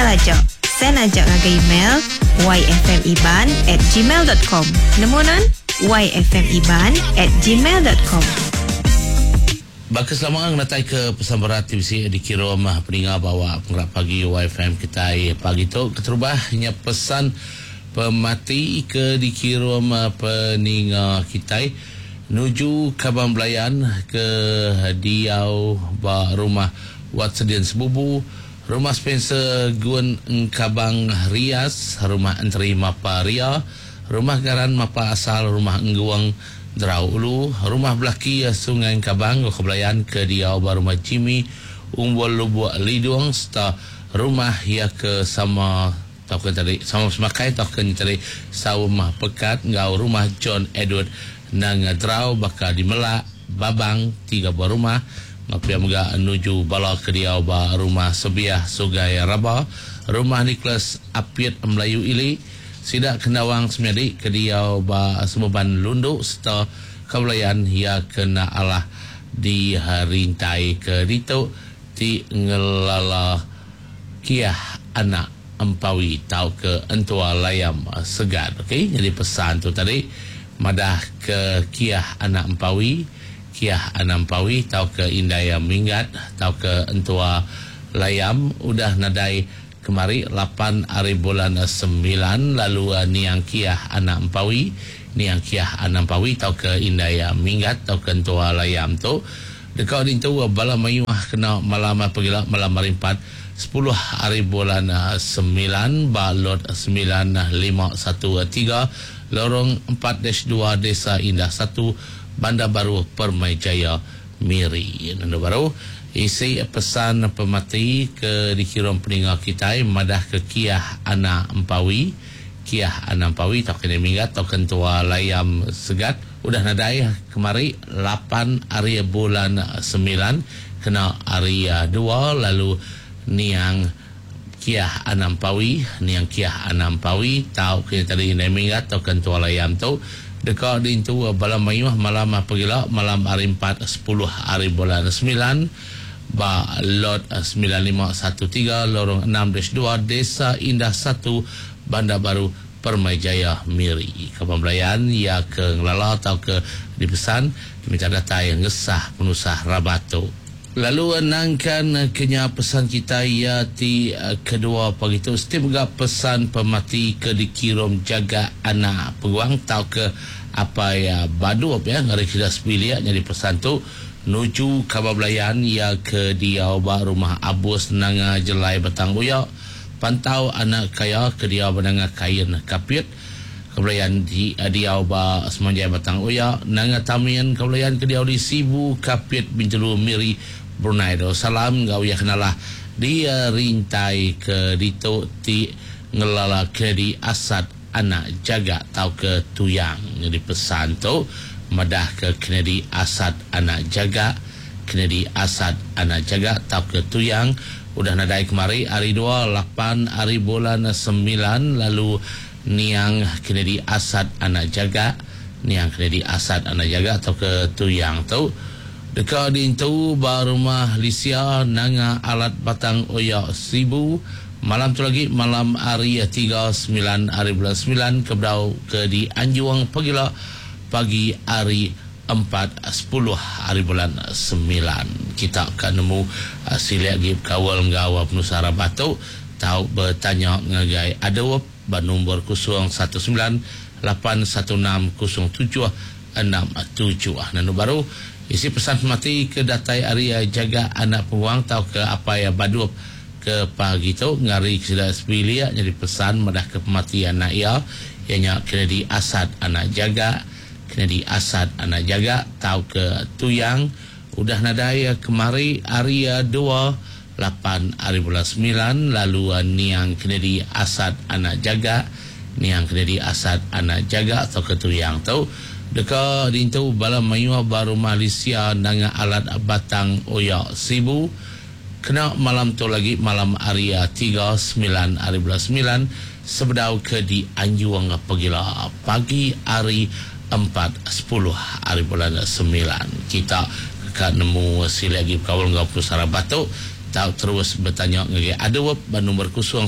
aja. Send aja ngaga email yfmiban@gmail.com. Nemunan yfmiban@gmail.com. Baka selamat natai ke pesan berat TVC di kira mah pendengar bawa pengerak pagi YFM kita pagi tu keterubahnya pesan pemati ke di kira mah pendengar kita nuju Kabang Belayan ke Diau ba rumah Wat Sedian Sebubu, rumah Spencer Gun Kabang Rias, rumah Antri Mapa Ria, rumah Garan Mapa Asal, rumah Engguang Derau Ulu, rumah Belaki Sungai Kabang Kebelayan ke Diau ba rumah Jimmy Umbol Lubuk Liduang serta rumah ya ke sama taukan tadi sama semakai taukan tadi rumah Pekat ngau rumah John Edward nang Derau baka di Melak Babang 3 buah rumah ngapia mga menuju bala ke Diau ba rumah Sebiah Sugai Rabah, rumah Nicholas Apiat Melayu Ili, Sidak Kendawang Semiadi ke Diau ba Semeban Lundu serta Kebelayan ya kena Allah di Harintai ke Dito di Ngelala Kiah Anak Empawi tau ke Entua Layam Segar. Okey, jadi pesan tu tadi madah ke Kiah Anak Empawi, Kiah Anak Empawi tau ke Indaya Minggat tau ke Entua Layam udah nadai kemari 8 hari bulan 9 lalu niang Kiah Anak Empawi, niang Kiah Anak Empawi tau ke Indaya Minggat tau ke Entua Layam tu dekat itu bala mayu kena malam pagila malam hari 4 10 hari bulan 9 balot 9513 lorong 4-2 Desa Indah 1 Bandar Baru Permai Jaya Miri. Nanda baru isi pesan pemati ke dikirim pendengar kita madah ke Kiah Anak Empawi, Kiah Anak Empawi tak kena minggat tak kentua Layam Segat udah nadai kemari 8 hari bulan 9 kena hari 2 lalu niang Kiah Anak Empawi, niang Kiah Anak Empawi tahu kena tadi kena minggat tak kentua Layam tu dekat di itu balam mayuh malam pagila malam hari 4 10 hari bulan 9 ba lot 9513 lorong 6-2 Desa Indah 1 Bandar Baru Permai Jaya Miri. Kabang Belayan ya ke ngelala atau ke dipesan diminta data yang ngesah penusah Rabato. Lalu nangkan kenya pesan kita ya ti kedua pagi tu setiap pesan pemati ke dikirim jaga anak peguang tau ke apa ya badu apa ya ngari kita sebilia jadi pesan tu nuju Kabang Belayan ya ke Diau ba rumah Abus nanga Jelai Batang Uyak pantau anak kaya ke Diau nanga Kain Kapit Kebelayan di Diau ba Semanjai Batang Uyak nanga Tamian Kebelayan ke Diau di Sibu Kapit Bintulu Miri Brunei Darussalam ngau ya kenalah dia rintai ke Dito ti ngelala ke di Asad anak jaga tau ke Tuyang. Jadi pesan tu madah ke kena di Asad anak jaga, kena di Asad anak jaga tau ke Tuyang udah nadai kemari hari 2 8 hari bulan 9 lalu niang kena di Asad anak jaga, niang kena di Asad anak jaga tau ke Tuyang tu dekat di itu rumah Lisia nanga alat Batang Oyak 1000 malam tu lagi malam hari 39 hari bulan 9 kebedau ke di Anjuang pagila pagi hari 4-10 hari bulan 9 kita akan nemu sila lagi kawal ngawap Nusara Batu tahu bertanya ngagai ada wap nombor 019-816-0767 nanu baru isi pesan mati ke datai area jaga anak peguang tahu ke apa ya badup ke pagi tu ngari sudah sebilia jadi pesan madah ke pematian anak ia ianya kena di Asad anak jaga, kena di Asad anak jaga tahu ke Tuyang udah nadai kemari area 2 8 hari bulan 9 lalu niang kena di Asad anak jaga, niang kena di Asad anak jaga atau ke Tuyang tu dekat dintu bala mayua baru Malaysia nanga alat Batang Oyak 1000 kena malam tu lagi malam hari 39 hari bulan 9 sebedau ke di Anjuang pagila pagi hari 4-10 hari bulan 9 kita akan nemu si lagi kawal ngau Pusara Batu tahu terus bertanya ngage ada web nombor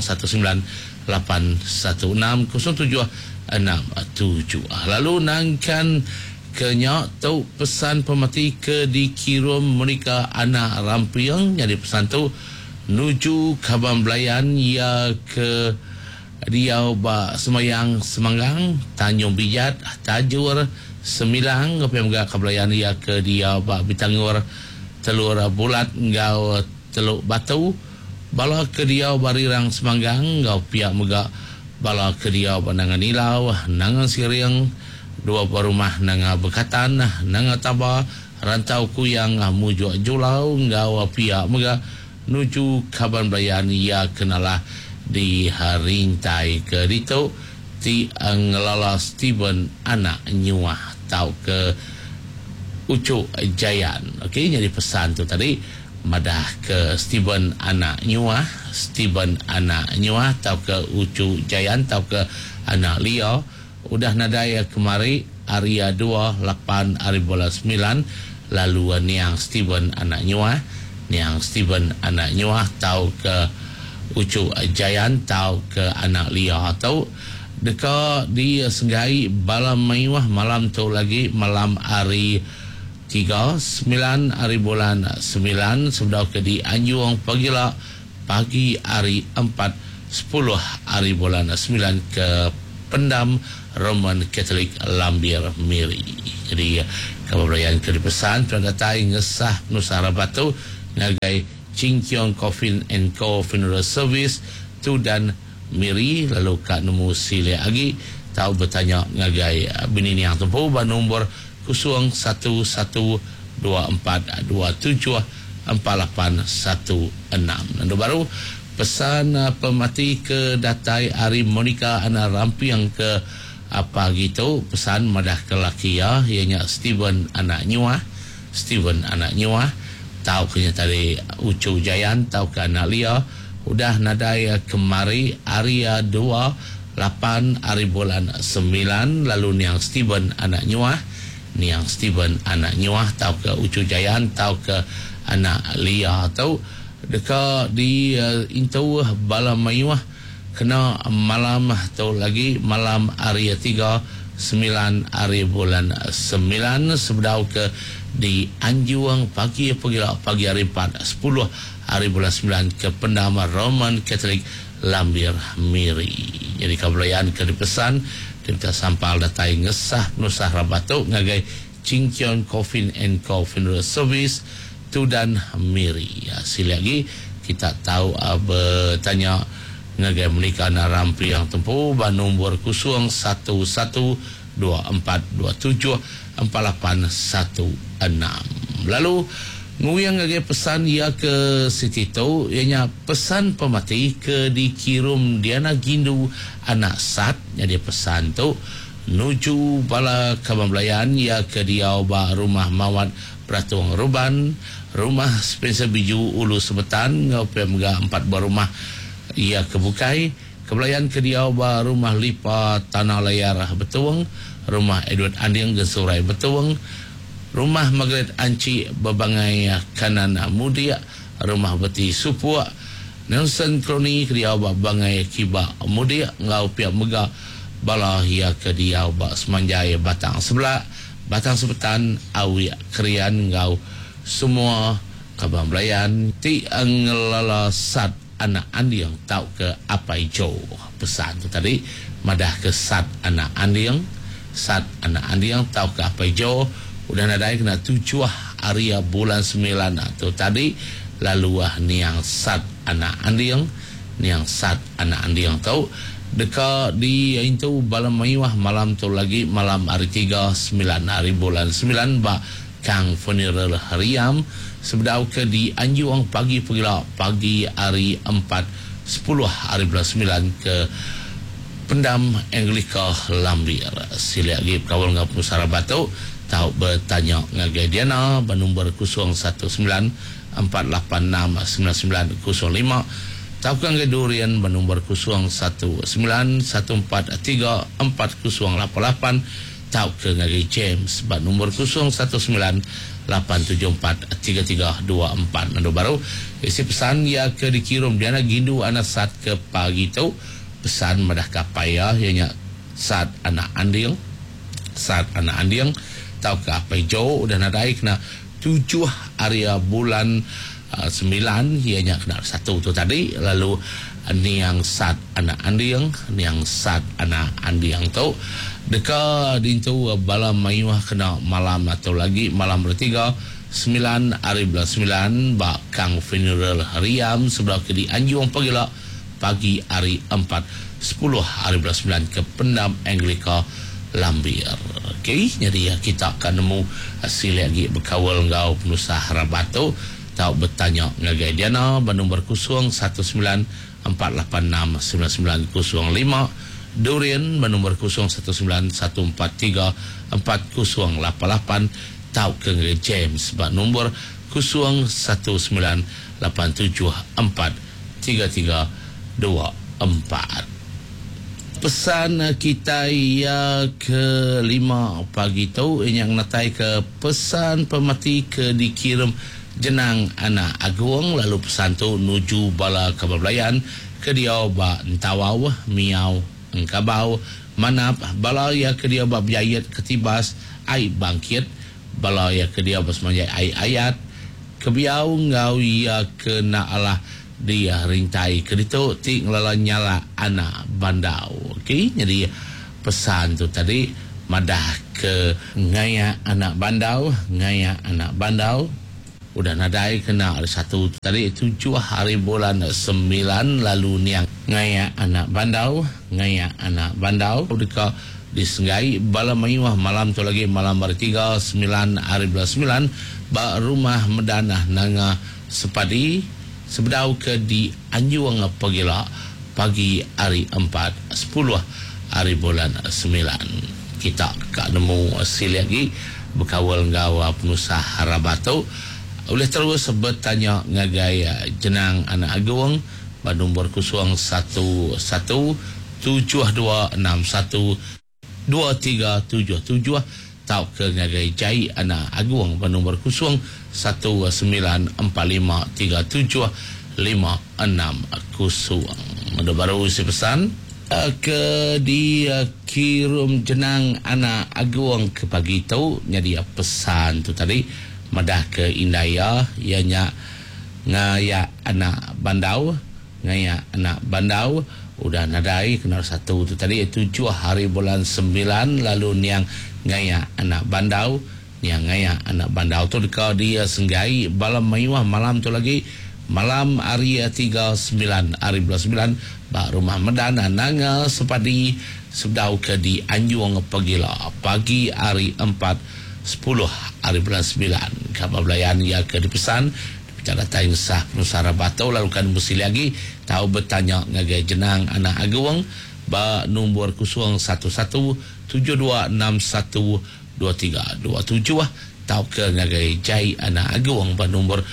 0181607607. Lalu nangkan kenya tau pesan pemati ke dikirim menika anak rampiang. Jadi pesan tu nuju Kaban Belayan ya ke Riau ba Semayang Semanggang Tanjung Bijat Tajur Semilang ngapi mga Kabelayan ya ke Riau ba Bitangur Telur Bulat ngau Teluk Batu bala ke Riau Barirang Semanggang ngau pihak mga bala ke Riau Banangan Ilau Nangan Siriang dua rumah nanga Bekatan nanga Taba Rantau Kuyang Muju Julau ngau pihak mga nuju Kaban Belayan ya kenalah di Harintai ke Rito ti ngelala Steven anak nyuah tau ke Ucu Jayan. Okey, jadi pesan tu tadi madah ke Steven anak nyuah tau ke Ucu Jayan tau ke anak Leo udah nadaya kemari Arya 2 8 hari bulan 9 lalu niang Steven anak nyuah tau ke Ucu Jayan tau ke anak Lia tau deka di Senggai balam maiwah malam tu lagi malam hari 3 9 hari bulan 9 sebelum ke di Anjuang pagi hari 4 10 hari bulan 9 ke Pendam Roman Catholic Lambir Miri. Jadi Kaban ke dipesan tuan datai ngesah Nusara Batu ngagai Cingkiong Coffin and Co Funeral Service tu dan Miri lalu Kak Nemu Sile Agi tahu bertanya ngagai bini yang tempuh ba nombor 01124274874816 dan baru pesan pemati ke datai Ari Monica Ana Rampiang ke apa gitu pesan madah ke laki ya ianya Steven anak nyuah tahu kena tadi Ucu Jayan tahu ke anak Lia udah nadai kemari Arya 2 8 hari bulan 9 lalu niang Steven anak nyuah tahu ke Ucu Jayan tahu ke anak Lia tahu dekat di intu bala mayuah kena malam tahu lagi malam Arya 3 9 hari bulan 9 sebedau ke di Anjuang pagi hari 4 10 hari bulan 9 ke Pendama Roman Catholic Lambir Miri. Jadi Kaban ke dipesan kita sampal datai ngesah Nusa Rabatu ngagai Cingkion Coffin and Co Funeral Service tu dan Miri. Ya, sila lagi kita tahu bertanya ngagai menikah na rampi yang tempuh ba nombor 0112474816. Lalu nguyang ngagai pesan ia ke Siti tu ianya pesan pemati ke dikirim Diana Gindu anak Sat. Jadi pesan tu nuju bala Kaban Belayan ia ke Diau ba rumah Mawat Pratuang Ruban rumah Spencer Biju Ulu Sebetan ngau pemga 4 buah rumah ia kebukai Kebelayan ke Diau ba rumah Lipa Tanah Layar Betuang rumah Edward Anding Gesurai Betuang rumah Margaret Anci Babangai Kanan Mudia rumah Beti Supua Nelson Kroni ke Diau ba Bangai Kiba Mudia ngau pihak mega bala ia ke Diau ba Semanjai Batang Sebelah Batang Sebetan Awi Krian ngau semua Kaban Belayan ti angelala Sat anak Andiang tahu ke apa hijau pesan tu tadi madah ke Sat anak Andiang tahu ke apa hijau udah nadai kena 7 hari bulan 9 tu tadi lalu niang Sat anak Andiang tahu dekat di itu balam mayuah malam tu lagi malam hari 3 9 hari bulan 9 ba Kang Funeral Hariam sebedau ke di Anjuang pagi hari 4 10 hari bulan 9 ke Pendam Anglika Lambir. Sila lagi kawal ngap Nusara Batu tahu bertanya ngagai Diana nombor 0194869905 tahu kan Durian nombor 0191434088 tahu ke ngagai James ba nombor 0198743324 nando baru isi pesan ya ke dikirim diana gindu anak saat ke pagi tu pesan madah kapaya ianya saat anak andil tahu ke apa jauh dan nadai kena 7 area bulan 9 ianya kena 1 tu tadi lalu niang saat anak andil tu deka dintu bala mayuah kena malam atau lagi malam bertiga 9 hari bulan 9 ba kang funeral hariam sebelah ke di Anjung pagila pagi hari 4 10 hari bulan 9 ke Pendam Anglika Lambir. Okey, jadi kita akan nemu hasil lagi berkawal ngau penusah Rabato tahu bertanya ngagai diana nombor 0148699005 Durian nombor 0191434088 tahu ke James nombor 0187433324. Pesan kita ya ke-5 pagi tu yang natai ke pesan pemati ke dikirim jenang anak agung lalu pesan tu nuju bala kebablayan ke dia ba entawau miau engkabau manap bala ya ke dia bab jayat ketibas ai bangkit bala ya ke dia bas manjai ai ayat kebiau ngau ya ke naalah dia rintai ke ditu ting lala nyala anak bandau. Okey, jadi pesan tu tadi madah ke ngaya anak bandau udah nadai kena ada satu tadi 7 hari bulan 9 lalu niang ngaya anak bandau dekat disenggai bala mayuah malam tu lagi malam hari 3 9 hari bulan 9 ba rumah medanah nanga sepadi sebedau ke di Anjung pagila pagi hari 4 10 hari bulan 9 kita kak nemu hasil lagi berkawal ngawa penusah Rabato oleh terus bertanya ngagai jenang anak agung pada nombor 0117261237 tahu ke ngagai jai anak agung pada nombor 0194537560. Ada baru si pesan ke dia kirim jenang anak agung ke pagi tu jadi pesan tu tadi madah ke Indaya ianya ngaya anak bandau udah nadai kenal satu tu tadi 7 hari bulan 9 lalu niang ngaya anak bandau tu dekat dia senggai balam mayuah malam tu lagi malam hari 3 9 hari bulan 9 ba rumah medana nanga sepadi sebdau ke di Anjung pagila pagi hari 4 10 hari bulan 9 kabablayan ya ke dipesan bicara tain sah penusara batau lalu kan mesti lagi tahu bertanya ngagai jenang anak agung ba nombor 0117261232 tahu ke ngagai jai anak agung ba nombor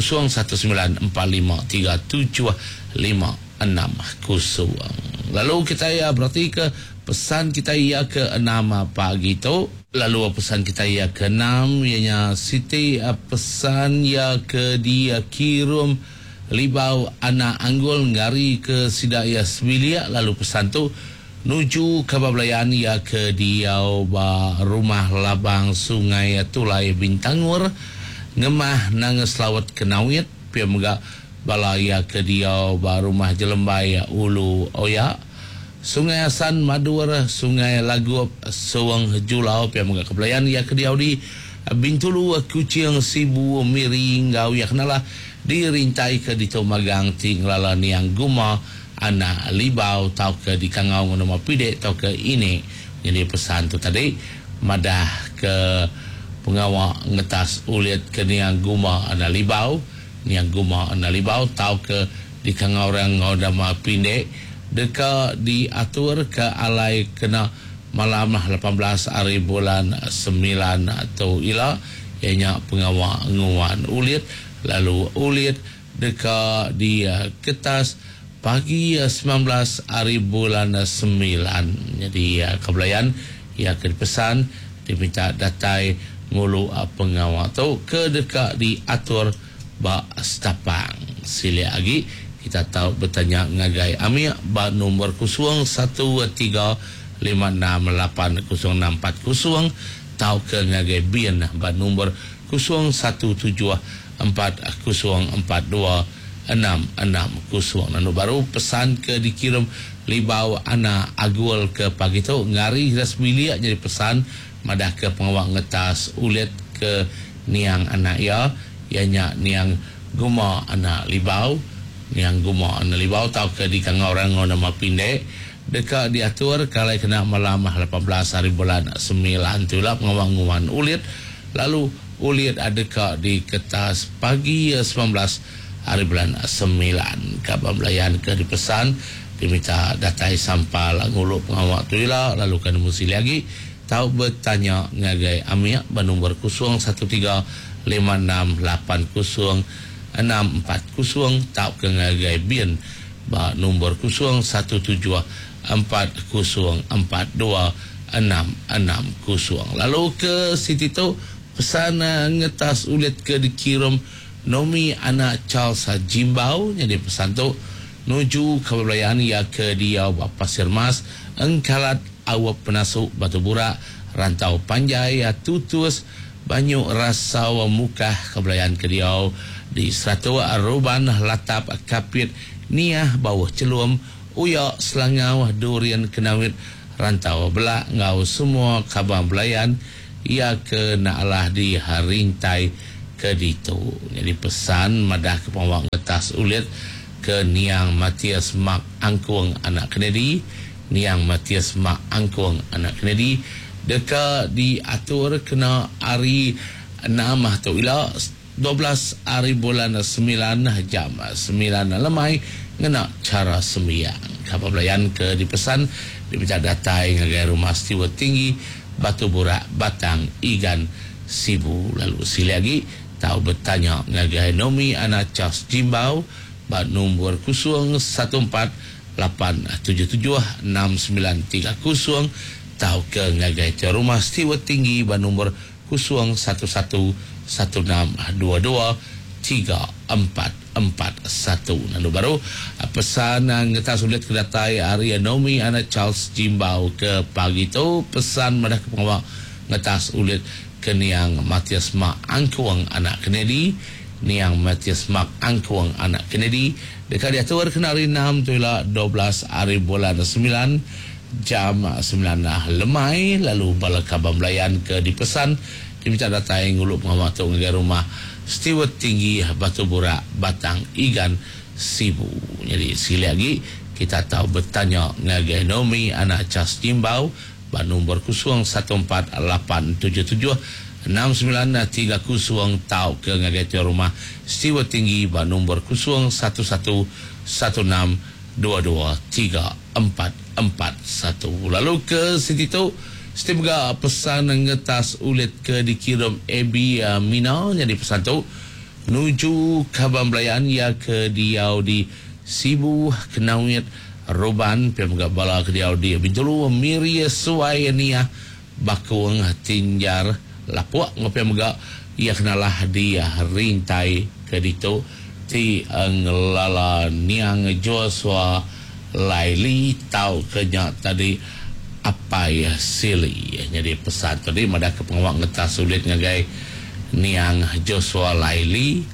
0194537560. Lalu kita ya berarti ke pesan kita ya ke 6 pagi tu. Lalu pesan kita ya ke 6 ianya Siti pesan ya ke dia kirim libau anak anggul ngari ke Sidaya Sebilia. Lalu pesan tu nuju ke bablayan ya ke dia ba rumah labang Sungai Tulai Bintangur ngemah nanges lawat kenawit pia mega balaya ke dia ba rumah Jelembai Ulu Oya Sungai Asan Madur Sungai Lagup Sewang Julau pia mega kebelayan ya ke dia di Bintulu Kucing Sibu Miring ngau ya kenalah dirintai ke di Tomagang tinglala niang guma ana libau tau ke di kangau nama pide tau ke ini. Jadi pesan tu tadi madah ke pengawak ngetas ulit ke niang guma ana libau tau ke di kangau orang nama pide deka diatur ke alai kena malam 18 hari bulan 9 atau ila ianya pengawak nguan ulit lalu ulit deka dia ketas pagi 19 hari bulan 9. Jadi kebelayan ia akan pesan diminta datai ngulu pengawal tu ke dekat diatur ba stapang sila lagi kita tahu bertanya ngagai amia ba nombor 0135680640 tahu ke ngagai bian ba nombor 0174042660 nanu baru pesan ke dikirim libau ana agul ke pagi tu ngari rasmilia jadi pesan madah ke pengawak ngetas ulit ke niang anak ya ianya niang guma anak libau tahu ke di kang orang nama pindek dekat diatur kalau kena malam 18 hari bulan 9 tu lah pengawak ulit lalu ulit ada ke di kertas pagi 19 hari bulan 9 kabar belayan ke dipesan diminta datai sampal nguluk pengawak tu lah lalu kan mesti lagi tahu bertanya ngagai amia bernombor 0135680640 tahu ke ngagai bian ba nombor 0174042660 lalu ke situ tu pesan ngetas ulit ke dikirim nomi anak Charles Jimbau jadi pesan tu nuju kebelayaan ya ke dia Pasir Mas engkalat awak penasuk Batu Burak rantau panjai tutus banyu rasa muka kebelayaan ke dia di Seratu Aruban Latap Kapit Niah bawah Celum Uyak Selangau Durian Kenawit rantau belak ngau semua kabar belayan ia ke naalah di harintai ke ditu jadi pesan madah ke pengawak ngetas ulit ke Niang Matias Mak Angkuang anak Kennedy Niang Matias Mak Angkuang anak Kennedy dekat diatur kena hari 6 atau ila 12 hari bulan 9 jam 9 lemai ngena cara sembiang kabar belayan ke dipesan diminta datai ngagai rumah Stewart Tinggi Batu Burak Batang Igan Sibu lalu sila lagi tahu bertanya ngagai nomi anak Charles Jimbau bat nombor 0148776930 tahu ke ngagai rumah Stewart Tinggi bat nombor 0111223441 lalu baru pesan ngetas sulit kedatai Arya Nomi anak Charles Jimbau ke pagi tu pesan madah ke pengawak ngetas ulit ke Niang Matias Mak Angkuang anak Kennedy Niang Matias Mak Angkuang anak Kennedy dekat diatur kena hari 6 tu lah 12 hari bulan 9 jam 9 lemai lalu bala kabar belayan ke dipesan diminta datai nguluk pengawak tu ngagai rumah Stewart Tinggi Batu Burak Batang Igan Sibu jadi sila lagi kita tahu bertanya ngagai nomi anak Charles Jimbau bat nombor 0148776930 tahu ke ngagai rumah Stewart Tinggi bat nombor 0116223441 lalu ke situ setiap pesan ngetas ulit ke dikirim Abi Mina jadi pesan tu nuju kabar belayan ya ke diau di Sibu Kenawit Roban pemegak bala ke diau di Bintulu Miri Suai Nia Bakuang Tinjar Lapuak ngopemegak ia kenalah dia rintai ke ditu ti ngelala niang Joshua Laili tahu kenyak tadi apa ya sili jadi pesan tadi madah ke pengawak ngetas sulit ngagai Niang Joshua Laili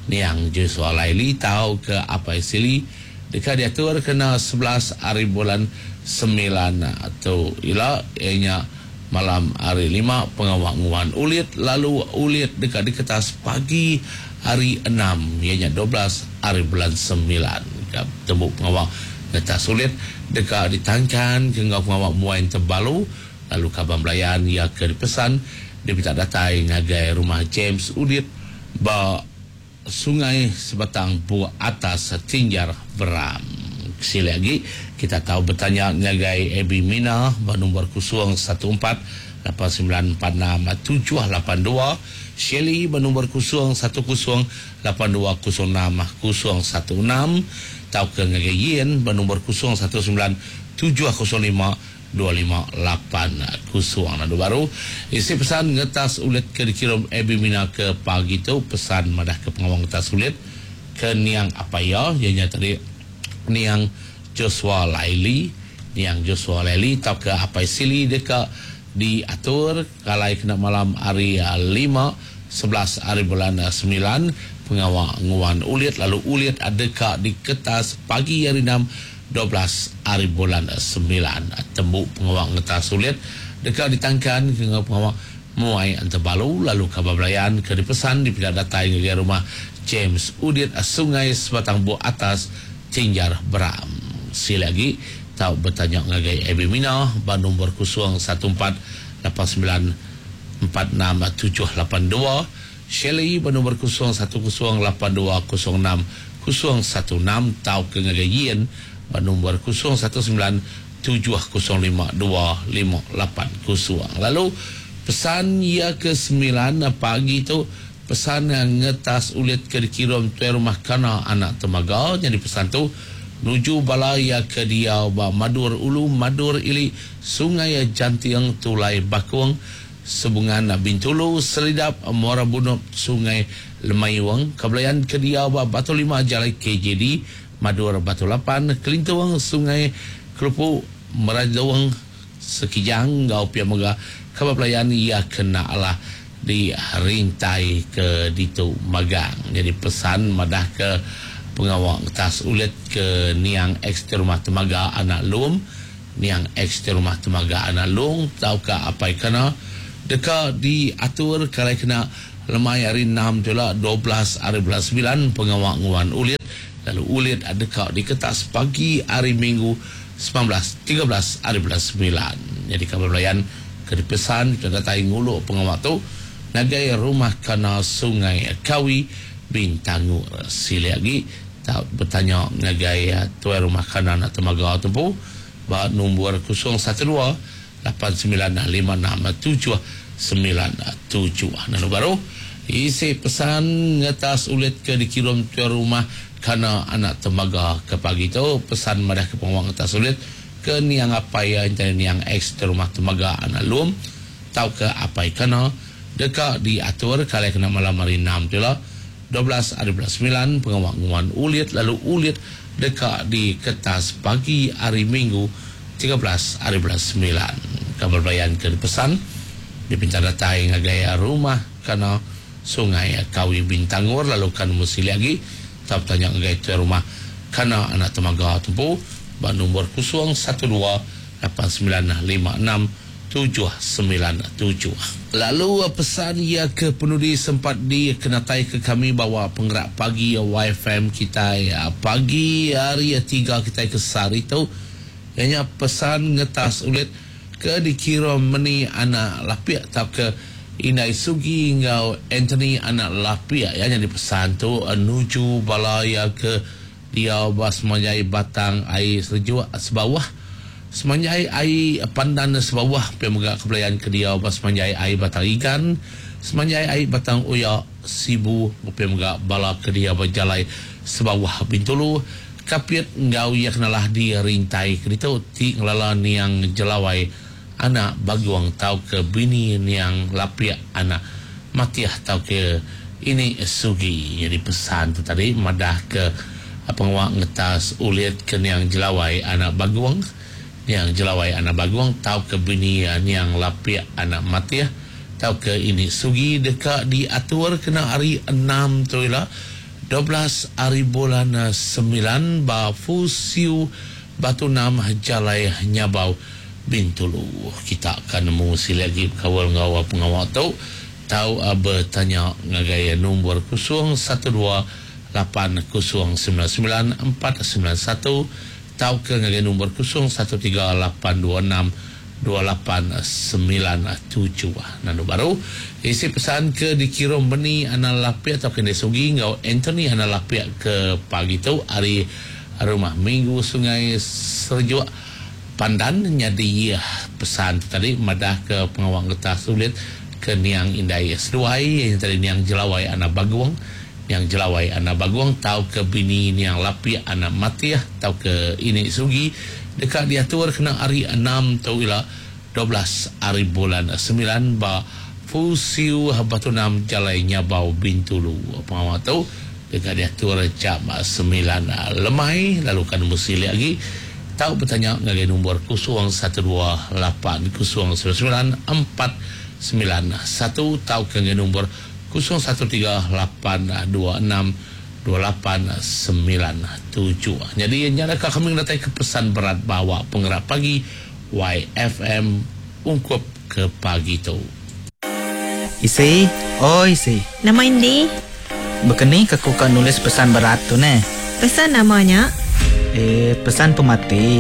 tahu ke apa ya sili dekat diatur kena 11 hari bulan 9 atau ila ianya malam hari 5 pengawak nguan ulit lalu ulit dekat di kertas pagi hari 6 ianya 12 hari bulan 9 temu pengawak ngetas sulit dekat ditangkan ke ngau pengawak muain terbalu lalu kabar belayan ia ke dipesan dia minta datai ngagai rumah James Udit ba sungai sebatang buah atas Tinjar Beram sila lagi kita tahu bertanya ngagai Abi Mina ba nombor 0148946782 Shelly ba nombor 0108206016 tahu ke ngagai Yen ba nombor 019705 258 kusuang. Nado baru isi pesan ngetas ulit ke dikirim Ebi Mina ke pagi tu, pesan madah ke pengawang ngetas ulit ke Niang Apaya, ianya tadi Niang Joshua Laili tau ke Apai Sili deka diatur kalai kena malam hari 5/11 hari bulan 9 pengawang nguan ulit, lalu ulit adeka di ketas pagi hari 6/12 hari bulan 9 tembuk pengawang ngetas ulit deka ditangkan ke pengawang muai antabalu, lalu kabar belayan ke dipesan di pindah datai ke rumah James Udit Sungai Sebatang Bu Atas Tingjar Beram. Lagi tahu bertanya ngagai Ebi Mina Bandung berkusuang 1489467782, Shelly Bandung berkusuang 10820616 tahu ke ngagai Yen Bandung berkusuang 19705258 kusuang. Lalu pesan ia ke-9 pagi tu pesan yang ngetas ulit ke dikirim tuan rumah kana anak temaga. Jadi pesan tu nuju balaya ke dia Madur Ulu Madur Ili Sungai Jantiang Tulai Bakuang Sebungan Bintulu Selidap Muara Bunop Sungai Lemaiwang Kabelayan ke dia Batu 5 Jalai KJD Madur Batu 8 Kelintuang Sungai Kelupu Merajawang Sekijang Gau Pia Mega Kabelayan ia kena Allah di rintai ke ditu magang. Jadi pesan madah ke pengawal tas ulit ke Niang X rumah temaga anak lum, Niang X rumah temaga anak lum tau ka apa kena deka diatur kalau kena lemai hari 6 tula 12 hari bulan 9 pengawal nguan ulit, lalu ulit adeka di ketas pagi hari Minggu 13 hari bulan 9. Jadi kabar belayan ke dipesan kita datai ngulu pengawal tu nagai rumah kana Sungai Kawi Bintangur. Lagi tak bertanya nagai tuan rumah kana nak temaga tu ba nombor 012-8956797. Nanu baru isi pesan ngetas ulit ke dikirim tuan rumah kana anak temaga ke pagi tu pesan madah ke pengawang ngetas ulit ke Niang Apaya intern Niang X rumah temaga anak lum tau ke apa kana deka diatur kalau kena malam hari 6 tula 12 hari bulan 9 pengawangan ulit, lalu ulit deka di ketas pagi hari Minggu 13 hari bulan 9. Kabar bayan ke pesan di pintar datai ngagaya rumah kana Sungai Kawi Bintangur, lalu kan mesti lagi tak tanya ngagaya tu rumah kana anak temaga tempu Bandung berkusuang 128956 Lalu pesan ia ke penudi sempat dikenatai ke kami bahawa penggerak pagi YFM kita pagi hari 3 kita ke Sari tu ianya pesan ngetas ulit ke dikirim meni anak lapik tak ke Inai Sugi ngau Anthony anak lapik ya yang dipesan tu nuju balaya ke dia bas menjai batang air sejuk sebawah semanjai air pandan sebawah pemegak kebelayan ke dia semanjai air batang ikan semanjai air batang uya sibu pemegak bala ke dia berjalai sebawah Bintulu kapiat ngau ia kenalah di rintai ke dia ti ngelala niang jelawai anak baguang tau ke bini niang lapia anak matiah tau ke ini sugi. Jadi pesan tu tadi madah ke pengawak ngetas ulit ke niang jelawai anak baguang yang jelawai anak baguang tau ke bini yang lapia anak matiah tau ke ini sugi dekat diatur kena hari 6 tu lah 12 hari bulan 9 ba fusiu batu nam jalai nyabau Bintulu. Kita akan nemu lagi kawal ngawal pengawal tu tahu bertanya ngagaya nombor 018099491 tahu ke ngagaya nombor 0138262897. Nanu baru isi pesan ke dikirim beni anak lapik atau kena sugi ngau Anthony anak lapik ke pagi tu hari rumah Minggu Sungai Serjuk Pandan. Jadi pesan tadi madah ke pengawang getah sulit ke niang indai seduai yang tadi niang jelawai anak baguang yang jelawai anak baguang tahu ke bini niang lapi anak matiah tahu ke ini sugi dekat diatur kena hari 6 tau ila 12 hari bulan 9 ba Fusiu Batu 6 Jalai Nyabau Bintulu apa tahu dekat diatur jam 9 lemai lalu kan mesti lagi tahu bertanya ngagai nombor 018 099 491 tahu ngagai nombor 0138262897. Jadi nyadakah kami datang ke pesan berat bawa penggerak pagi YFM ungkup ke pagi tu. Isi, isi. Nama Indi? Begini aku kan nulis pesan berat tu ne. Pesan namanya? Pesan pemati.